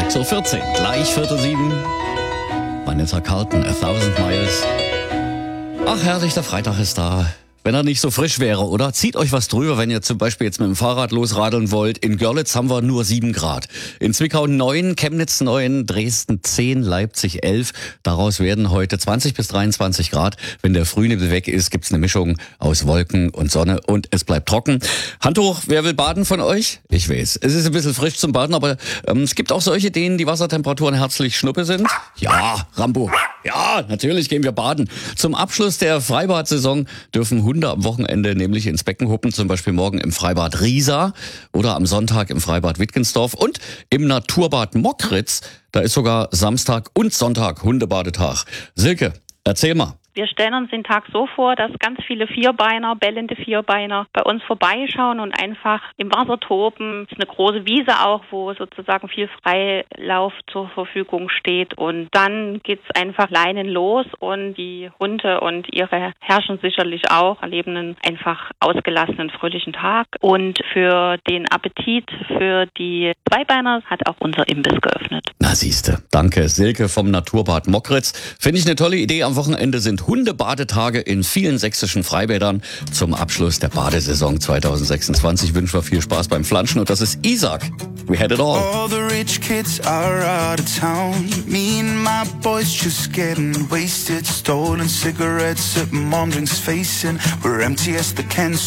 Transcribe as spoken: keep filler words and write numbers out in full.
zur vierzehn, gleich Viertel sieben. Vanessa Carlton, A Thousand Miles. Ach herrlich, der Freitag ist da. Wenn er nicht so frisch wäre, oder? Zieht euch was drüber, wenn ihr zum Beispiel jetzt mit dem Fahrrad losradeln wollt. In Görlitz haben wir nur sieben Grad. In Zwickau neun, Chemnitz neun, Dresden zehn, Leipzig elf. Daraus werden heute zwanzig bis dreiundzwanzig Grad. Wenn der Frühnebel weg ist, gibt's eine Mischung aus Wolken und Sonne und es bleibt trocken. Hand hoch, wer will baden von euch? Ich weiß, es ist ein bisschen frisch zum Baden, aber ähm, es gibt auch solche, denen die Wassertemperaturen herzlich schnuppe sind. Ja, Rambo. Ja, natürlich gehen wir baden. Zum Abschluss der Freibad-Saison dürfen Hunde am Wochenende nämlich ins Becken huppen, zum Beispiel morgen im Freibad Riesa oder am Sonntag im Freibad Wittgensdorf und im Naturbad Mockritz. Da ist sogar Samstag und Sonntag Hundebadetag. Silke, erzähl mal. Wir stellen uns den Tag so vor, dass ganz viele Vierbeiner, bellende Vierbeiner bei uns vorbeischauen und einfach im Wasser toben. Es ist eine große Wiese auch, wo sozusagen viel Freilauf zur Verfügung steht. Und dann geht's einfach Leinen los und die Hunde und ihre Herrchen sicherlich auch erleben einen einfach ausgelassenen, fröhlichen Tag. Und für den Appetit für die Zweibeiner hat auch unser Imbiss geöffnet. Na siehste, danke Silke vom Naturbad Mockritz. Finde ich eine tolle Idee. Am Wochenende sind Hundebadetage in vielen sächsischen Freibädern. Zum Abschluss der Badesaison zwanzig sechsundzwanzig wünschen wir viel Spaß beim Flanschen. Und das ist Isaac. We had it all. All the rich kids are out of town. Me and my boys just getting wasted. Stolen cigarettes at mom drinks facing. We're empty as the cans.